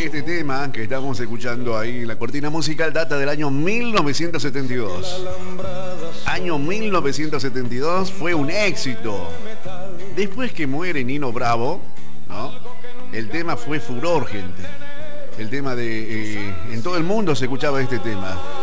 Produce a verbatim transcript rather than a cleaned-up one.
Este tema que estamos escuchando ahí, la cortina musical, data del año mil novecientos setenta y dos. Año mil novecientos setenta y dos, fue un éxito. Después que muere Nino Bravo, ¿no? El tema fue furor, gente. El tema de... Eh, en todo el mundo se escuchaba este tema.